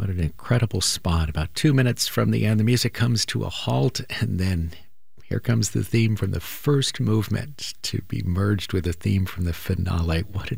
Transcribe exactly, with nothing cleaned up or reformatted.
What an incredible spot. About two minutes from the end, the music comes to a halt, and then here comes the theme from the first movement to be merged with the theme from the finale. What an